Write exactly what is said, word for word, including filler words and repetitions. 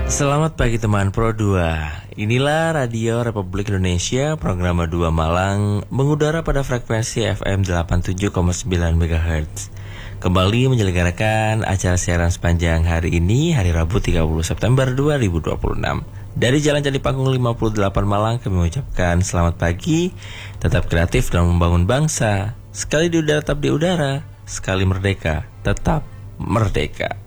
Selamat pagi teman Pro dua. Inilah Radio Republik Indonesia, program dua Malang, mengudara pada frekuensi F M delapan puluh tujuh koma sembilan megahertz. Kembali menyelenggarakan acara siaran sepanjang hari ini, hari Rabu tiga puluh September dua ribu dua puluh enam. Dari Jalan Candi Panggung lima puluh delapan Malang, kami mengucapkan selamat pagi. Tetap kreatif dalam membangun bangsa. Sekali di udara tetap di udara, sekali merdeka tetap merdeka.